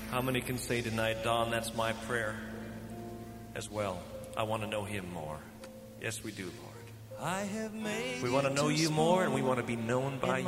How many can say tonight, Don, that's my prayer as well? I want to know him more. Yes, we do, Lord. We want to know you more, and we want to be known by you.